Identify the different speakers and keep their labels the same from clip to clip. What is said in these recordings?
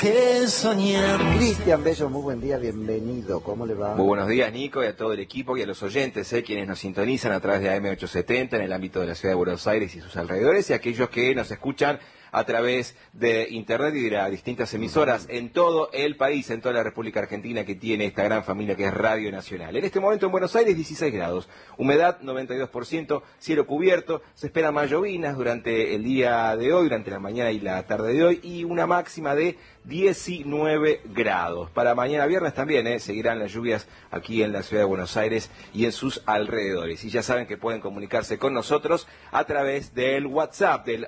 Speaker 1: que soñamos.
Speaker 2: Cristian Bello, muy buen día, bienvenido, ¿cómo le va?
Speaker 3: Muy buenos días, Nico, y a todo el equipo y a los oyentes, quienes nos sintonizan a través de AM870 en el ámbito de la ciudad de Buenos Aires y sus alrededores, y aquellos que nos escuchan a través de internet y de las distintas emisoras en todo el país, en toda la República Argentina, que tiene esta gran familia que es Radio Nacional. En este momento en Buenos Aires 16 grados, humedad 92%, cielo cubierto, se esperan más llovinas durante el día de hoy, durante la mañana y la tarde de hoy, y una máxima de 19 grados. Para mañana viernes también seguirán las lluvias aquí en la ciudad de Buenos Aires y en sus alrededores. Y ya saben que pueden comunicarse con nosotros a través del WhatsApp del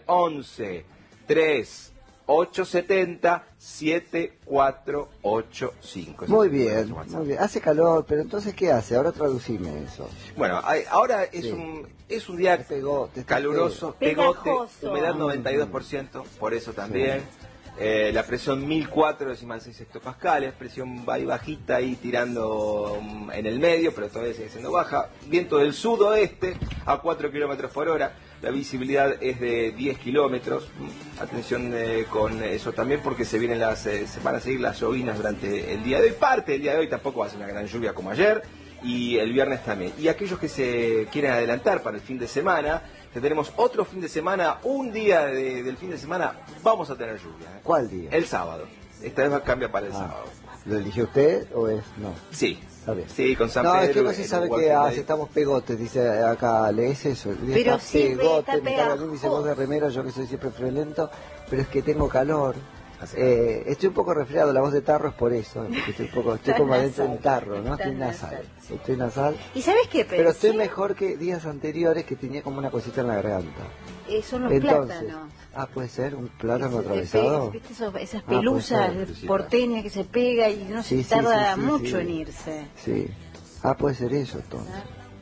Speaker 3: 11-3870-7485.
Speaker 2: Muy bien, muy bien. Hace calor, pero entonces, ¿qué hace? Ahora traducime eso.
Speaker 3: Bueno, ahora es un día caluroso, pegote, humedad 92%, por eso también. La presión 1004 decimal 6 hectopascales, presión ahí bajita ahí tirando en el medio, pero todavía sigue siendo baja. Viento del sudoeste a 4 kilómetros por hora. La visibilidad es de 10 kilómetros. Atención con eso también, porque se van a seguir las llovinas durante el día de hoy. Parte del día de hoy tampoco va a ser una gran lluvia como ayer, y el viernes también. Y aquellos que se quieren adelantar para el fin de semana, que tenemos otro fin de semana, un día del fin de semana, vamos a tener lluvia.
Speaker 2: ¿Cuál día?
Speaker 3: El sábado. Esta vez cambia para el sábado.
Speaker 2: ¿Lo eligió usted o es no?
Speaker 3: Sí.
Speaker 2: Está bien.
Speaker 3: Sí, con San
Speaker 2: Pedro. No, es que no se sabe qué hace, estamos pegotes, dice acá, ¿lees eso?
Speaker 4: Pero sí,
Speaker 2: pegote, me carga un dice voz de remera, yo que soy siempre friolento, pero es que tengo calor. Estoy un poco resfriado, la voz de tarro es por eso, estoy como adentro de un tarro, ¿no? Estoy nasal.
Speaker 4: ¿Y sabes qué pensé?
Speaker 2: Pero estoy mejor que días anteriores que tenía como una cosita en la garganta.
Speaker 4: Son los plátanos.
Speaker 2: Puede ser un plátano atravesado.
Speaker 4: ¿Viste esas pelusas porteñas que se pega y no se tarda mucho en irse?
Speaker 2: Sí. Puede ser eso entonces.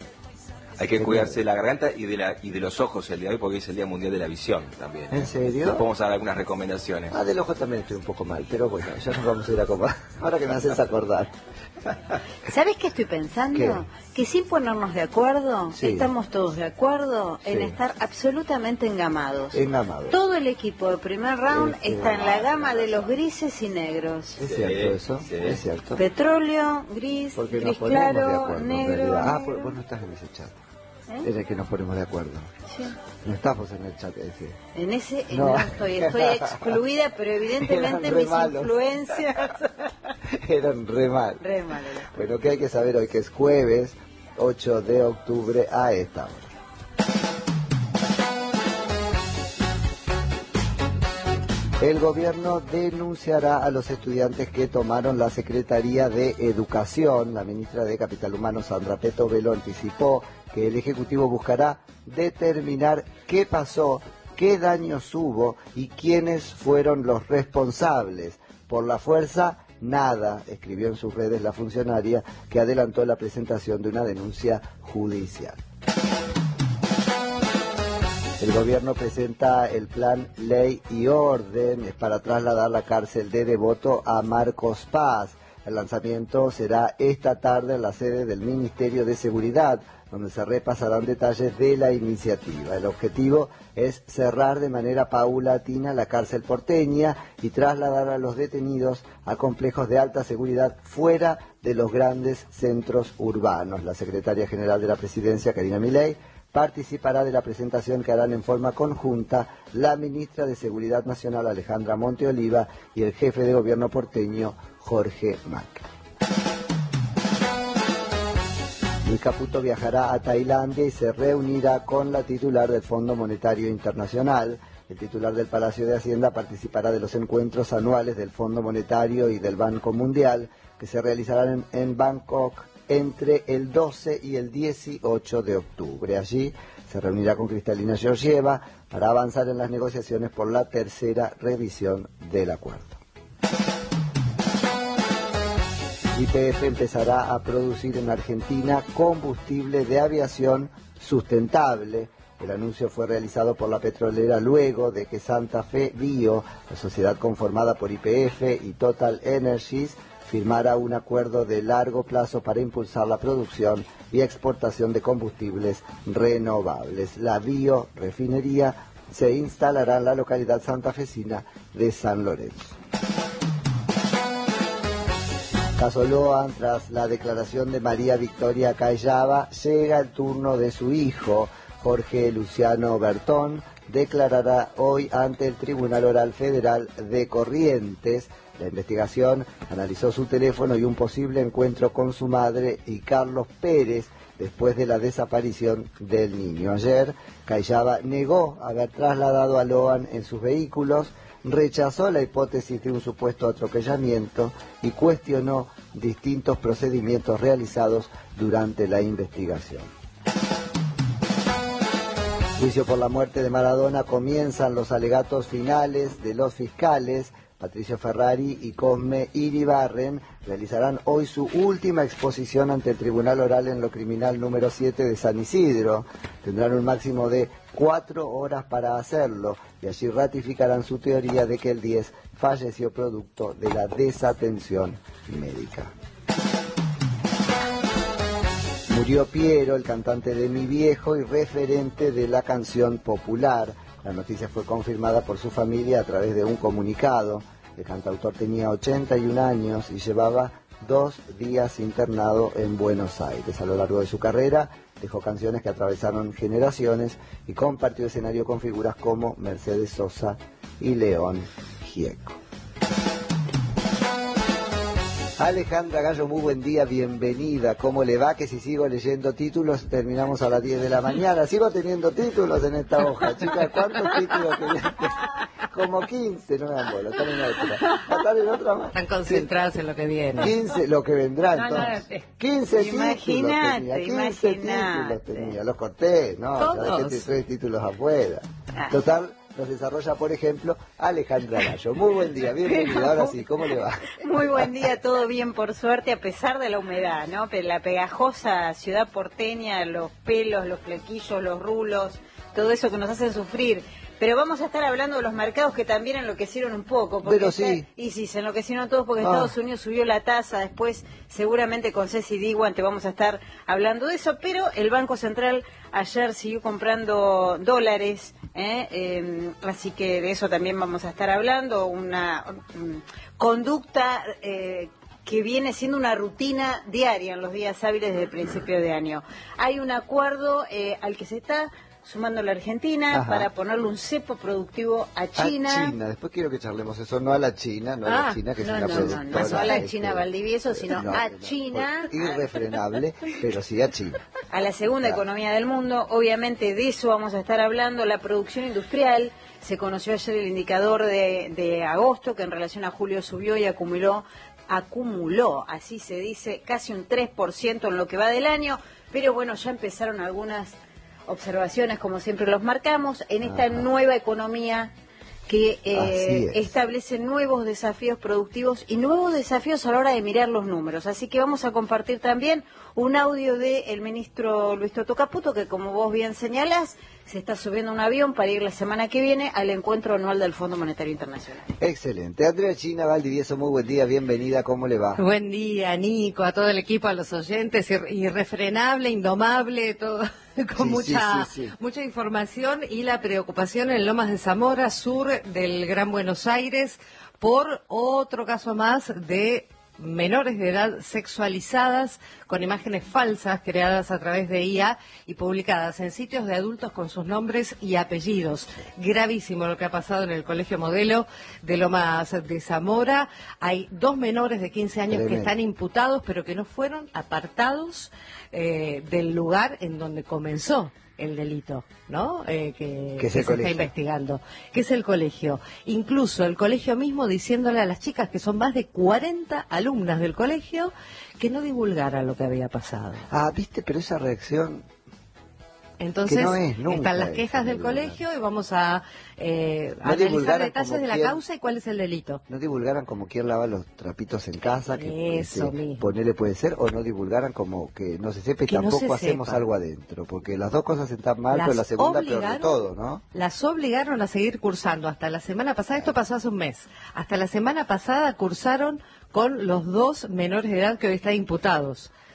Speaker 3: Hay que cuidarse de la garganta y de los ojos el día de hoy, porque es el Día Mundial de la Visión también.
Speaker 2: ¿En serio?
Speaker 3: Nos podemos dar algunas recomendaciones.
Speaker 2: Del ojo también estoy un poco mal, pero bueno, ya nos vamos a ir a comer. Ahora que me haces acordar.
Speaker 4: ¿Sabes qué estoy pensando? ¿Qué? Que sin ponernos de acuerdo, estamos todos de acuerdo en estar absolutamente engamados. Todo el equipo de primer round está en la gama de los grises y negros.
Speaker 2: ¿Es cierto eso? Sí. Es cierto.
Speaker 4: Petróleo, gris, gris claro, negro.
Speaker 2: Vos no estás en ese chat. Es el que nos ponemos de acuerdo. Sí. No estamos en el chat ese.
Speaker 4: En ese no estoy excluida, pero evidentemente mis influencias
Speaker 2: eran re mal. Bueno, que hay que saber hoy que es jueves 8 de octubre a esta hora. El gobierno denunciará a los estudiantes que tomaron la Secretaría de Educación. La ministra de Capital Humano, Sandra Petovelo, anticipó que el Ejecutivo buscará determinar qué pasó, qué daños hubo y quiénes fueron los responsables. Por la fuerza, nada, escribió en sus redes la funcionaria, que adelantó la presentación de una denuncia judicial. El gobierno presenta el plan Ley y Orden para trasladar la cárcel de Devoto a Marcos Paz. El lanzamiento será esta tarde en la sede del Ministerio de Seguridad, donde se repasarán detalles de la iniciativa. El objetivo es cerrar de manera paulatina la cárcel porteña y trasladar a los detenidos a complejos de alta seguridad fuera de los grandes centros urbanos. La secretaria general de la Presidencia, Karina Milei, participará de la presentación que harán en forma conjunta la ministra de Seguridad Nacional, Alejandra Monteoliva, y el jefe de gobierno porteño, Jorge Macri. Luis Caputo viajará a Tailandia y se reunirá con la titular del Fondo Monetario Internacional. El titular del Palacio de Hacienda participará de los encuentros anuales del Fondo Monetario y del Banco Mundial, que se realizarán en Bangkok entre el 12 y el 18 de octubre. Allí se reunirá con Cristalina Georgieva para avanzar en las negociaciones por la tercera revisión del acuerdo. YPF empezará a producir en Argentina combustible de aviación sustentable. El anuncio fue realizado por la petrolera luego de que Santa Fe Bio, la sociedad conformada por YPF y Total Energies, firmara un acuerdo de largo plazo para impulsar la producción y exportación de combustibles renovables. La biorefinería se instalará en la localidad santafesina de San Lorenzo. Caso Loan, tras la declaración de María Victoria Cayaba, llega el turno de su hijo. Jorge Luciano Bertón declarará hoy ante el Tribunal Oral Federal de Corrientes. La investigación analizó su teléfono y un posible encuentro con su madre y Carlos Pérez después de la desaparición del niño. Ayer, Cayaba negó haber trasladado a Loan en sus vehículos, rechazó la hipótesis de un supuesto atropellamiento y cuestionó distintos procedimientos realizados durante la investigación. Juicio por la muerte de Maradona, comienzan los alegatos finales de los fiscales. Patricio Ferrari y Cosme Iribarren realizarán hoy su última exposición ante el Tribunal Oral en lo Criminal número 7 de San Isidro. Tendrán un máximo de 4 horas para hacerlo y allí ratificarán su teoría de que el 10 falleció producto de la desatención médica. Murió Piero, el cantante de Mi Viejo y referente de la canción popular. La noticia fue confirmada por su familia a través de un comunicado. El cantautor tenía 81 años y llevaba 2 días internado en Buenos Aires. A lo largo de su carrera dejó canciones que atravesaron generaciones y compartió escenario con figuras como Mercedes Sosa y León Gieco. Alejandra Gallo, muy buen día, bienvenida. ¿Cómo le va? Que si sigo leyendo títulos, terminamos a las 10 de la mañana. Sigo teniendo títulos en esta hoja, chicas. ¿Cuántos títulos tenés? Como 15, no me dan bola, están en otra. ¿Están en otra más?
Speaker 1: Están concentradas en lo que viene.
Speaker 2: 15, lo que vendrá entonces. 15 títulos tenía, 15 títulos tenía. Los corté, ¿no?
Speaker 1: Todos.
Speaker 2: Que te trae títulos afuera. Total. Nos desarrolla, por ejemplo, Alejandra Gallo. Muy buen día, bienvenida. Ahora sí, ¿cómo le va?
Speaker 4: Muy buen día, todo bien por suerte, a pesar de la humedad, ¿no? La pegajosa ciudad porteña, los pelos, los flequillos, los rulos, todo eso que nos hace sufrir. Pero vamos a estar hablando de los mercados que también enloquecieron un poco.
Speaker 2: Pero sí.
Speaker 4: Y sí, se enloquecieron todos porque Estados Unidos subió la tasa. Después, seguramente con Ceci Diguan te vamos a estar hablando de eso. Pero el Banco Central ayer siguió comprando dólares. Así que de eso también vamos a estar hablando. Una conducta que viene siendo una rutina diaria en los días hábiles desde el principio de año. Hay un acuerdo al que se está sumando la Argentina para ponerle un cepo productivo a China.
Speaker 2: A China, después quiero que charlemos eso, no a la China, no a la China, que es una productora.
Speaker 4: No a la China Valdivieso, sino a China.
Speaker 2: Irrefrenable, pero sí a China.
Speaker 4: A la segunda economía del mundo, obviamente de eso vamos a estar hablando. La producción industrial, se conoció ayer el indicador de agosto, que en relación a julio subió y acumuló, así se dice, casi un 3% en lo que va del año, pero bueno, ya empezaron algunas observaciones, como siempre los marcamos, en esta nueva economía que establece nuevos desafíos productivos y nuevos desafíos a la hora de mirar los números. Así que vamos a compartir también un audio del ministro Luis Toto Caputo, que como vos bien señalás, se está subiendo a un avión para ir la semana que viene al encuentro anual del Fondo Monetario Internacional.
Speaker 2: Excelente. Andrea China Valdivieso, muy buen día, bienvenida, ¿cómo le va?
Speaker 1: Buen día, Nico, a todo el equipo, a los oyentes, irrefrenable, indomable, todo con mucha información y la preocupación en Lomas de Zamora, sur del Gran Buenos Aires, por otro caso más de menores de edad sexualizadas con imágenes falsas creadas a través de IA y publicadas en sitios de adultos con sus nombres y apellidos. Gravísimo lo que ha pasado en el Colegio Modelo de Lomas de Zamora. Hay 2 menores de 15 años que están imputados, pero que no fueron apartados del lugar en donde comenzó el delito, ¿no? Que se está investigando, que es el colegio. Incluso el colegio mismo diciéndole a las chicas, que son más de 40 alumnas del colegio, que no divulgaran lo que había pasado.
Speaker 2: ¿Viste? Pero esa reacción...
Speaker 1: Entonces, están las quejas del colegio y vamos a analizar detalles de la causa y cuál es el delito.
Speaker 2: No divulgaran como quien lava los trapitos en casa, que
Speaker 1: eso mismo.
Speaker 2: Ponerle puede ser, o no divulgaran como que no se sepa y tampoco hacemos algo adentro, porque las dos cosas están mal, pero la segunda peor de todo, ¿no?
Speaker 1: Las obligaron a seguir cursando hasta la semana pasada, esto pasó hace un mes, hasta la semana pasada cursaron con los 2 menores de edad que hoy están imputados.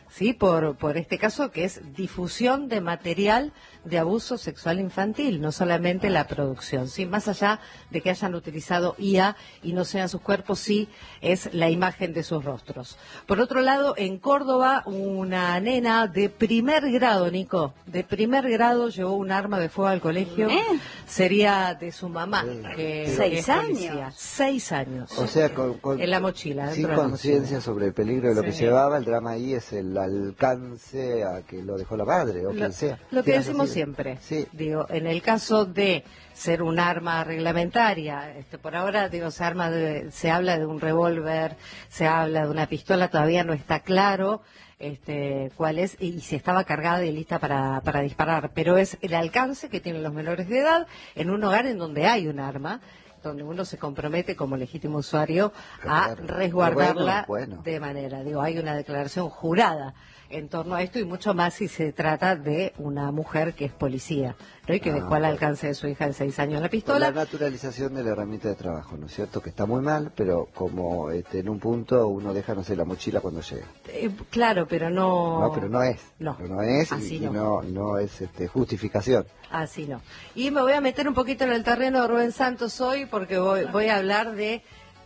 Speaker 1: ¿sí? Por este caso que es difusión de material de abuso sexual infantil, no solamente la producción, ¿sí? Más allá de que hayan utilizado IA y no sean sus cuerpos, sí es la imagen de sus rostros. Por otro lado, en Córdoba, una nena de primer grado, Nico, de primer grado llevó un arma de fuego al colegio, sería de su mamá.
Speaker 4: 6 años.
Speaker 1: 6 años.
Speaker 2: O sea,
Speaker 1: en la mochila.
Speaker 2: Sin conciencia sobre el peligro de lo que llevaba, el drama ahí es el alcance a que lo dejó la madre o quien sea.
Speaker 1: Lo que decimos siempre, digo, en el caso de ser un arma reglamentaria, por ahora digo se habla de un revólver, se habla de una pistola, todavía no está claro cuál es y si estaba cargada y lista para disparar, pero es el alcance que tienen los menores de edad en un hogar en donde hay un arma, donde uno se compromete como legítimo usuario a resguardarla de manera, hay una declaración jurada en torno a esto y mucho más si se trata de una mujer que es policía, ¿no? Y que dejó al alcance de su hija de 6 años la pistola.
Speaker 2: La naturalización de la herramienta de trabajo, ¿no es cierto? Que está muy mal, pero como en un punto uno deja, no sé, la mochila cuando llega.
Speaker 1: Claro, pero no...
Speaker 2: No, pero no es.
Speaker 1: No,
Speaker 2: no es
Speaker 1: así
Speaker 2: y no es justificación.
Speaker 1: Así no. Y me voy a meter un poquito en el terreno de Rubén Santos hoy porque voy a hablar de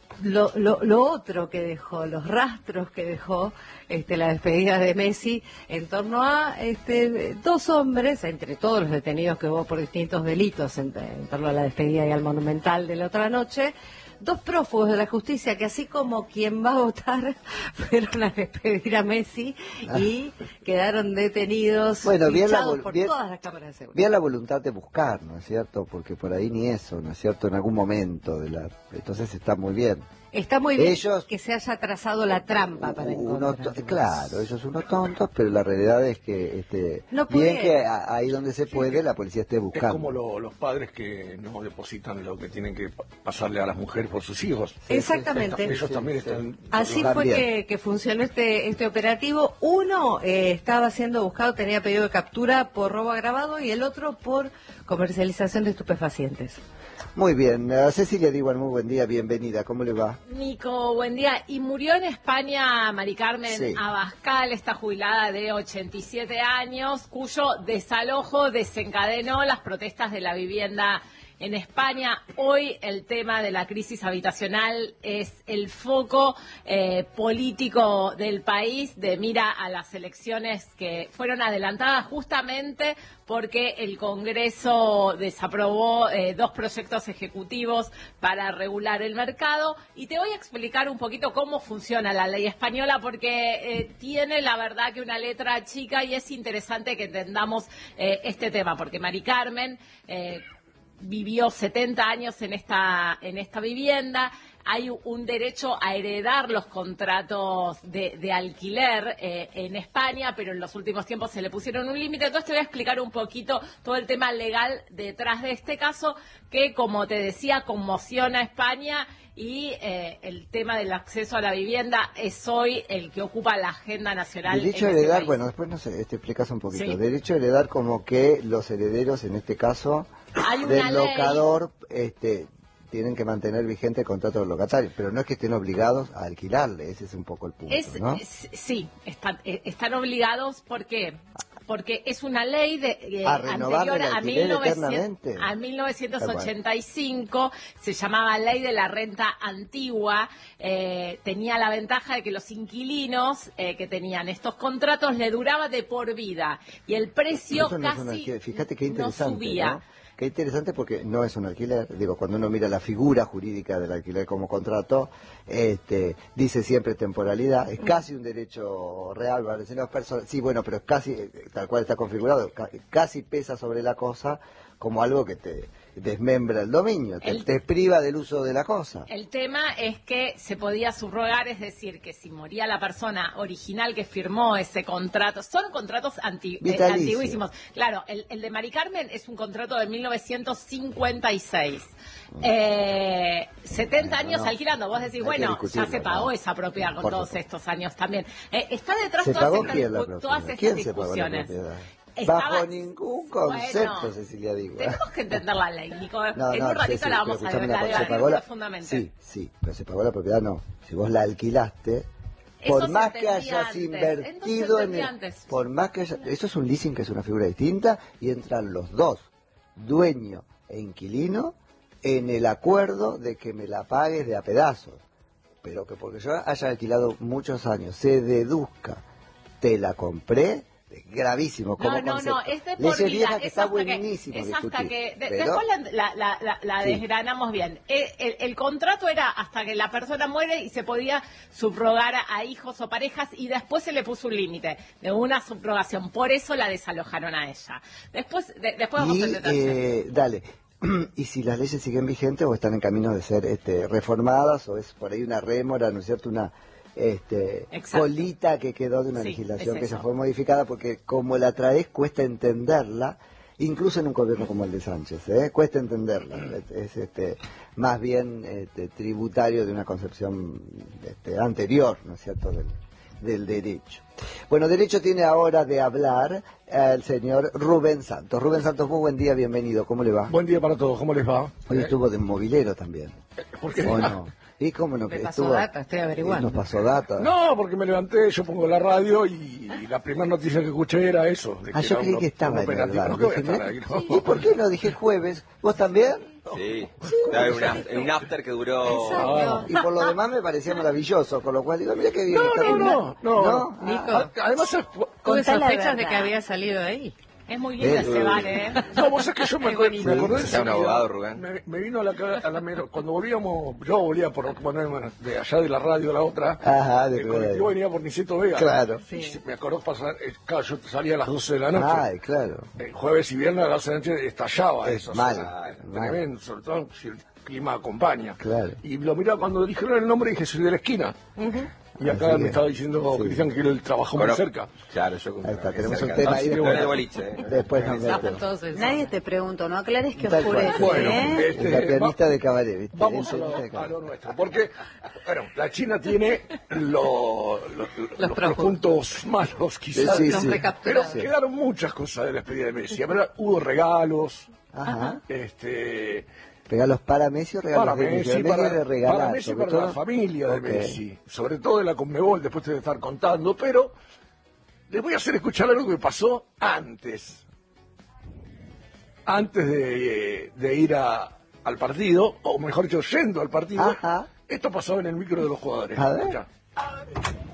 Speaker 1: lo otro que dejó, los rastros que dejó la despedida de Messi en torno a 2 hombres, entre todos los detenidos que hubo por distintos delitos en torno a la despedida y al Monumental de la otra noche, 2 prófugos de la justicia que así como quien va a votar fueron a despedir a Messi y quedaron detenidos, fichados por todas las cámaras de seguridad.
Speaker 2: Bien la voluntad de buscar, ¿no es cierto? Porque por ahí ni eso, ¿no es cierto? En algún momento entonces está muy bien.
Speaker 1: Está muy bien que se haya trazado la trampa para encontrar.
Speaker 2: Claro, ellos unos tontos, pero la realidad es que bien que ahí donde se puede la policía esté buscando.
Speaker 5: Es como los padres que no depositan lo que tienen que pasarle a las mujeres por sus hijos.
Speaker 1: Exactamente.
Speaker 5: Ellos también están...
Speaker 1: Así fue que funcionó este operativo. Uno estaba siendo buscado, tenía pedido de captura por robo agravado y el otro por comercialización de estupefacientes.
Speaker 2: Muy bien, Cecilia Diwan, muy buen día, bienvenida, ¿cómo le va?
Speaker 6: Nico, buen día. Y murió en España Mari Carmen Abascal, esta jubilada de 87 años, cuyo desalojo desencadenó las protestas de la vivienda en España. Hoy el tema de la crisis habitacional es el foco político del país de mira a las elecciones que fueron adelantadas justamente porque el Congreso desaprobó 2 proyectos ejecutivos para regular el mercado. Y te voy a explicar un poquito cómo funciona la ley española porque tiene la verdad que una letra chica y es interesante que entendamos este tema porque Mari Carmen... vivió 70 años en esta vivienda. Hay un derecho a heredar los contratos de alquiler en España, pero en los últimos tiempos se le pusieron un límite. Entonces te voy a explicar un poquito todo el tema legal detrás de este caso, que como te decía, conmociona a España y el tema del acceso a la vivienda es hoy el que ocupa la agenda nacional.
Speaker 2: Derecho a heredar, bueno, después te explicas un poquito. Sí. Derecho a heredar como que los herederos, en este caso, del locador, tienen que mantener vigente el contrato del locatario, pero no es que estén obligados a alquilarle, ese es un poco el punto, ¿no?
Speaker 6: Sí, están obligados, ¿por qué? Porque es una ley anterior a 1985, se llamaba Ley de la Renta Antigua, tenía la ventaja de que los inquilinos que tenían estos contratos le duraba de por vida y el precio
Speaker 2: fíjate qué interesante,
Speaker 6: no subía.
Speaker 2: ¿no? Qué interesante porque no es un alquiler, digo, cuando uno mira la figura jurídica del alquiler como contrato, dice siempre temporalidad, es casi un derecho real, ¿vale? Sí, bueno, pero es casi, tal cual está configurado, casi pesa sobre la cosa como algo que te desmembra el dominio, te priva del uso de la cosa.
Speaker 6: El tema es que se podía subrogar, es decir, que si moría la persona original que firmó ese contrato, son contratos antiguísimos. Claro, el de Mari Carmen es un contrato de 1956. 70 años alquilando, vos decís, bueno, ya se pagó esa propiedad con todos estos años también. Está detrás todas estas discusiones.
Speaker 2: Bajo ningún concepto, Cecilia digo.
Speaker 6: Tenemos que entender la ley, Nico. En un ratito la vamos a debatir profundamente.
Speaker 2: Sí, pero se pagó la propiedad, no. Si vos la alquilaste, Por más que hayas invertido por más que eso es un leasing, que es una figura distinta, y entran los dos, dueño e inquilino, en el acuerdo de que me la pagues de a pedazos. Pero que porque yo haya alquilado muchos años se deduzca, te la compré, es gravísimo como concepto.
Speaker 6: No, es de por vida.
Speaker 2: Que está buenísimo
Speaker 6: es
Speaker 2: discutir,
Speaker 6: hasta que
Speaker 2: pero,
Speaker 6: después la desgranamos bien. El contrato era hasta que la persona muere y se podía subrogar a hijos o parejas, y después se le puso un límite de una subrogación. Por eso la desalojaron a ella. Después vamos al detalle.
Speaker 2: Dale. Y si las leyes siguen vigentes o están en camino de ser reformadas, o es por ahí una rémora, ¿no es cierto?, una colita que quedó de una legislación que se fue modificada, porque como la traes cuesta entenderla, incluso en un gobierno como el de Sánchez, cuesta entenderla, es más bien tributario de una concepción anterior, ¿no es cierto?, del derecho. Bueno, derecho tiene ahora de hablar el señor Rubén Santos. Rubén Santos, muy buen día, bienvenido. ¿Cómo le va?
Speaker 5: Buen día para todos, ¿cómo les va?
Speaker 2: Hoy estuvo de movilero también.
Speaker 5: ¿Por qué?
Speaker 2: ¿O no? ¿Y cómo no?
Speaker 1: Me pasó data, estoy averiguando.
Speaker 2: Nos pasó data.
Speaker 5: No, porque me levanté, yo pongo la radio y la primera noticia que escuché era eso.
Speaker 2: Yo creí que estaba en el radio.
Speaker 5: No, voy a estar ahí, ¿no?
Speaker 2: ¿Y por qué no? Dije jueves. ¿Vos también?
Speaker 3: Sí, un after que duró...
Speaker 2: Y por lo demás me parecía maravilloso, con lo cual digo, mira qué bien.
Speaker 5: No.
Speaker 1: Nico,
Speaker 5: además
Speaker 1: tuve sospechas de que había salido de ahí.
Speaker 6: Es muy lindo ese bar,
Speaker 5: No, vos sabés que yo me acordé
Speaker 3: de un abogado, Rubén.
Speaker 5: Me vino a la cuando volvíamos, yo volvía de allá de la radio a la otra.
Speaker 2: Ajá,
Speaker 5: el colectivo venía por Niceto Vega.
Speaker 2: Claro.
Speaker 5: Sí. Me acordó pasar, claro, yo salía a las 12 de la noche.
Speaker 2: Ay, claro.
Speaker 5: Jueves y viernes a las 12 de la noche estallaba eso.
Speaker 2: Mal.
Speaker 5: Tremendo, sobre todo si el clima acompaña.
Speaker 2: Claro.
Speaker 5: Y lo miraba cuando dijeron el nombre, dije, soy de la esquina. Y acá me estaba diciendo Cristian que él trabajó muy cerca.
Speaker 3: Claro, yo
Speaker 2: ahí está, tenemos un tema ahí después nos metemos.
Speaker 4: Nadie te preguntó, no aclares que oscurece.
Speaker 5: Bueno,
Speaker 2: la pianista de cabaret, ¿viste?
Speaker 5: Vamos a lo nuestro, porque la China tiene los puntos malos quizás, pero quedaron muchas cosas de la despedida de Messi. Hubo regalos,
Speaker 2: ¿Regalos para Messi o regalos de Messi?
Speaker 5: Para Messi, para la familia de Messi, sobre todo de la Conmebol, después te voy a estar contando, pero les voy a hacer escuchar algo que pasó antes de ir al partido, o mejor dicho, yendo al partido. Esto pasó en el micro de los jugadores.
Speaker 2: A ver.